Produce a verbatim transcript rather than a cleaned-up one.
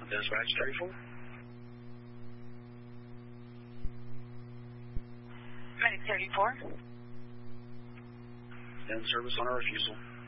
Dispatch thirty-four. Medic thirty-four. In service on a refusal.